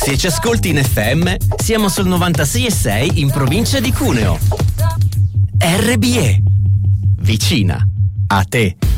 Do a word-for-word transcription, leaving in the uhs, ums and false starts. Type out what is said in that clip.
Se ci ascolti in F M, siamo sul novantasei e sei in provincia di Cuneo. R B E. Vicina a te.